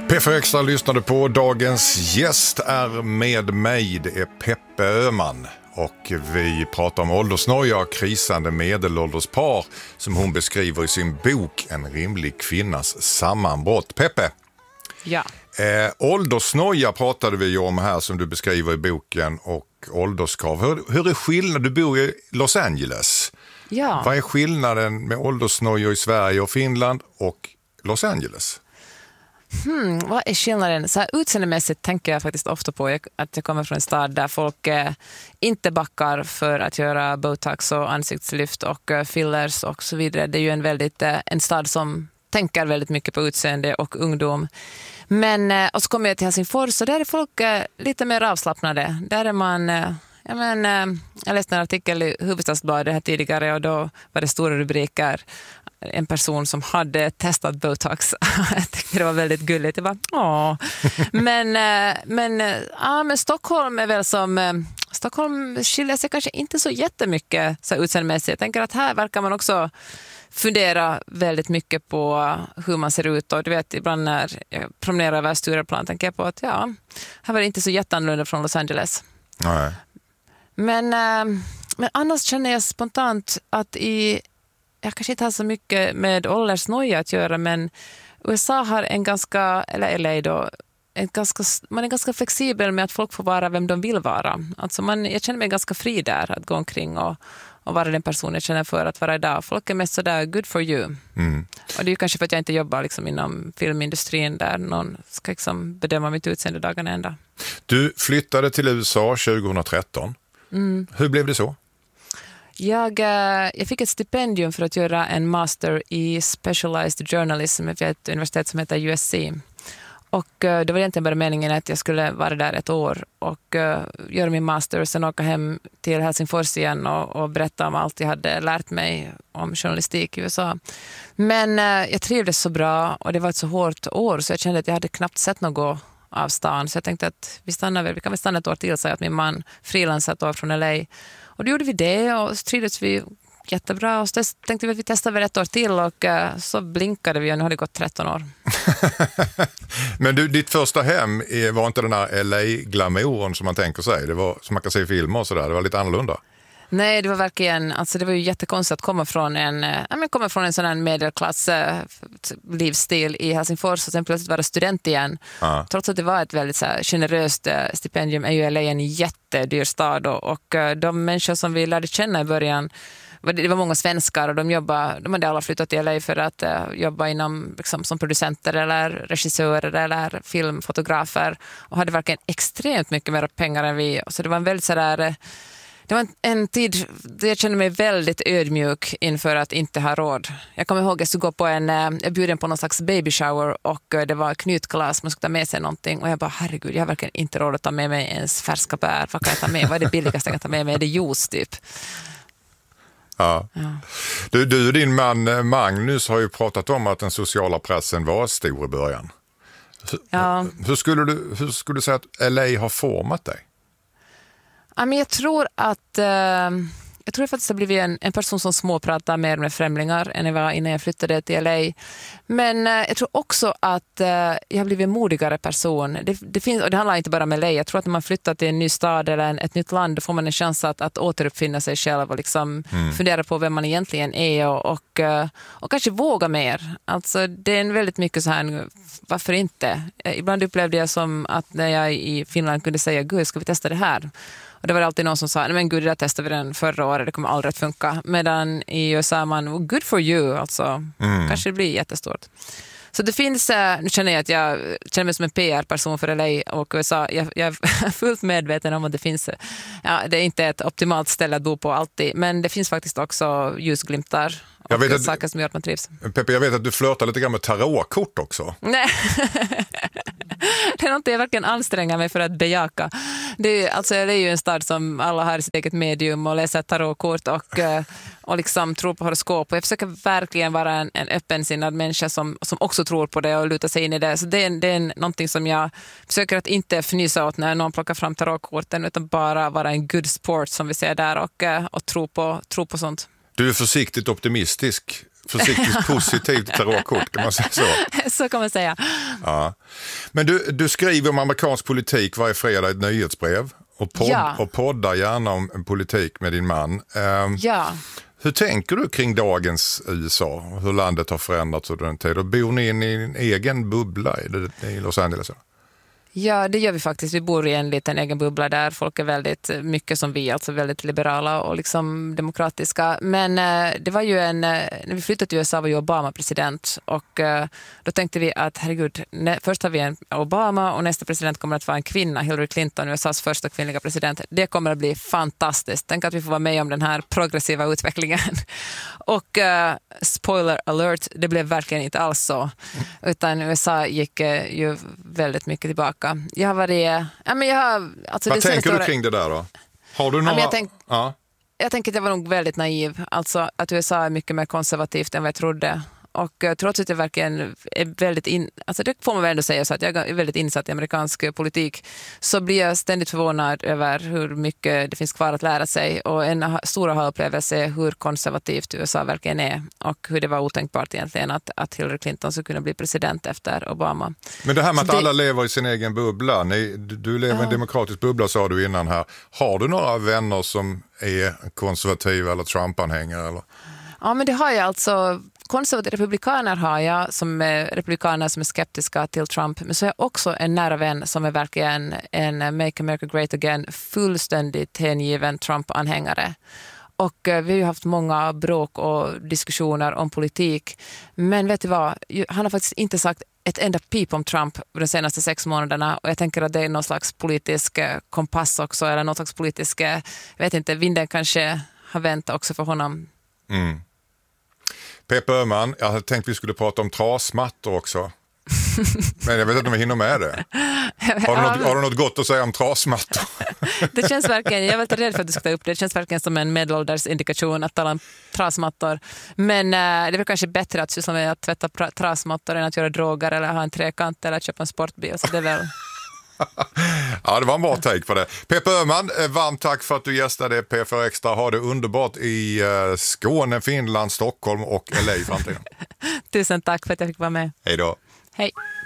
P4 Extra lyssnade på. Dagens gäst är med mig. Det är Peppe Öhman. Och vi pratar om åldersnoja och krisande medelålderspar som hon beskriver i sin bok En rimlig kvinnas sammanbrott. Peppe? Ja. Åldersnoja pratade vi om här som du beskriver i boken och ålderskrav. Hur är skillnaden? Du bor i Los Angeles. Ja. Vad är skillnaden med åldersnoja i Sverige och Finland och Los Angeles? Vad är skillnaden? Så här, utseendemässigt tänker jag faktiskt ofta på att jag kommer från en stad där folk inte backar för att göra botox och ansiktslyft och fillers och så vidare. Det är ju en stad som tänker väldigt mycket på utseende och ungdom. Men, och så kommer jag till Helsingfors och där är folk lite mer avslappnade. Där är man... jag läste en artikel i Hufvudstadsbladet här tidigare och då var det stora rubriker. En person som hade testat botox. Jag tyckte det var väldigt gulligt. Jag bara, åh. Men Stockholm är väl som... Stockholm skiljer sig kanske inte så jättemycket så utseendemässigt. Jag tänker att här verkar man också fundera väldigt mycket på hur man ser ut. Och du vet, ibland när jag promenerar över Stureplan tänker jag på att här var det inte så jätteannorlunda från Los Angeles. Nej. Men annars känner jag spontant att jag kanske inte har så mycket med åldersnoja att göra, men USA har eller LA då, man är ganska flexibel med att folk får vara vem de vill vara. Alltså jag känner mig ganska fri där att gå omkring och vara den person jag känner för att vara idag. Folk är mest sådär good for you. Mm. Och det är ju kanske för att jag inte jobbar liksom inom filmindustrin där någon ska liksom bedöma mitt utseende dagarna ända. Du flyttade till USA 2013. Hur blev det så? Jag fick ett stipendium för att göra en master i specialized journalism vid ett universitet som heter USC. Och det var egentligen bara meningen att jag skulle vara där ett år och göra min master och sen åka hem till Helsingfors igen och berätta om allt jag hade lärt mig om journalistik i USA. Men jag trivdes så bra och det var ett så hårt år så jag kände att jag hade knappt sett något av stan. Så jag tänkte att vi kan väl stanna ett år till, så att min man frilansat då från LA. Och då gjorde vi det och så trivdes vi jättebra. Och så tänkte vi att vi testar väl ett år till och så blinkade vi och nu har det gått 13 år. Men ditt första hem var inte den här LA-glamouren som man tänker sig. Det var som man kan se i filmer och sådär. Det var lite annorlunda. Nej, det var verkligen, alltså det var ju jättekonstigt att komma från en sån här medelklass livsstil i Helsingfors och sen plötsligt vara student igen. Trots att det var ett väldigt så här, generöst stipendium är ju LA en jättedyr stad och de människor som vi lärde känna i början, det var många svenskar och de hade alla flyttat till LA för att jobba inom, liksom, som producenter eller regissörer eller filmfotografer och hade verkligen extremt mycket mer pengar än vi. Så det var en väldigt sådär... Det var en tid där jag kände mig väldigt ödmjuk inför att inte ha råd. Jag kommer ihåg att jag skulle gå på jag bjöd på någon slags baby shower och det var knytglas, man skulle ta med sig någonting och jag bara, herregud, jag har verkligen inte råd att ta med mig ens färska bär. Vad kan jag ta med? Vad är det billigaste jag kan ta med mig? Är det juice typ? Ja. Du och din man Magnus har ju pratat om att den sociala pressen var stor i början. Ja. Hur skulle du säga att LA har format dig? Ja, men jag tror faktiskt att jag blivit en person som småpratar mer med främlingar än jag var innan jag flyttade till LA. Men jag tror också att jag har blivit en modigare person. Det finns, och det handlar inte bara om LA. Jag tror att när man flyttar till en ny stad eller ett nytt land då får man en chans att återuppfinna sig själv och liksom fundera på vem man egentligen är och kanske våga mer. Alltså, det är väldigt mycket så här, varför inte? Ibland upplevde jag som att när jag i Finland kunde säga, gud, ska vi testa det här? Och det var alltid någon som sa, nej men gud, det där testade vi den förra året, det kommer aldrig att funka. Medan i USA man, good for you, alltså. Kanske det blir jättestort. Så det finns, nu känner jag att jag känner mig som en PR-person för LA och USA. Jag är fullt medveten om att det finns, det är inte ett optimalt ställe att bo på alltid, men det finns faktiskt också ljusglimtar och saker som gör att man trivs. Peppe, jag vet att du flörtar lite grann med tarotkort också. Nej, det är något jag verkligen anstränger mig för att bejaka. Det är ju en stad som alla har sitt eget medium och läser tarotkort och liksom tror på horoskop. Och jag försöker verkligen vara en öppensinnad människa som också tror på det och lutar sig in i det. Så det är någonting som jag försöker att inte fnysa åt när någon plockar fram tarotkorten utan bara vara en good sport som vi ser där och tro på sånt. Du är försiktigt optimistisk försiktigt positivt tarotkort, kan man säga så? Så kan man säga. Ja. Men du skriver om amerikansk politik varje fredag i ett nyhetsbrev och poddar gärna om en politik med din man. Ja. Hur tänker du kring dagens USA? Hur landet har förändrats under den tid? Och bor ni in i en egen bubbla i Los Angeles? Ja, det gör vi faktiskt. Vi bor i en liten egen bubbla där folk är väldigt mycket som vi, alltså väldigt liberala och liksom demokratiska. Men det var ju när vi flyttade till USA var ju Obama president och då tänkte vi att herregud, först har vi en Obama och nästa president kommer att vara en kvinna, Hillary Clinton, USAs första kvinnliga president. Det kommer att bli fantastiskt. Tänk att vi får vara med om den här progressiva utvecklingen. Och spoiler alert, det blev verkligen inte alls så. Utan USA gick ju väldigt mycket tillbaka. Jag har varit... Vad tänker du kring det där då? Har du några... Jag tänker att jag var nog väldigt naiv. Alltså att USA är mycket mer konservativt än vad jag trodde. Och trots att jag verkligen är väldigt det får man väl ändå säga så att jag är väldigt insatt i amerikansk politik, så blir jag ständigt förvånad över hur mycket det finns kvar att lära sig. Och en stor aha-upplevelse är hur konservativt USA verkligen är och hur det var otänkbart egentligen att Hillary Clinton skulle kunna bli president efter Obama. Men det här med att alla lever i sin egen bubbla, du lever i en demokratisk bubbla sa du innan här. Har du några vänner som är konservativa eller Trump-anhängare? Eller? Ja, men det har jag alltså. Konservativa republikaner har jag, som är republikaner som är skeptiska till Trump, men så är jag också en nära vän som är verkligen en Make America Great Again fullständigt hängiven Trump-anhängare. Och vi har ju haft många bråk och diskussioner om politik, men vet du vad, han har faktiskt inte sagt ett enda pip om Trump de senaste 6 månaderna, och jag tänker att det är någon slags politisk kompass också, eller någon slags politisk, jag vet inte, vinden kanske har vänt också för honom. Mm. Peppe Öhman, jag hade tänkt vi skulle prata om trasmattor också. Men jag vet inte om vi hinner med det. Har du något gott att säga om trasmattor? Det känns verkligen, jag är väldigt rädd för att du ska ta upp det. Det känns verkligen som en medelålders indikation att tala om trasmattor. Men det är väl kanske bättre att syssla med att tvätta trasmattor än att göra droger eller ha en trekant eller köpa en sportbil. Så det är väl... Ja, det var en bra take på det. Peppe Öhman, varmt tack för att du gästade P4 Extra. Ha det underbart i Skåne, Finland, Stockholm och LA i framtiden. Tusen tack för att jag fick vara med. Hej då. Hej.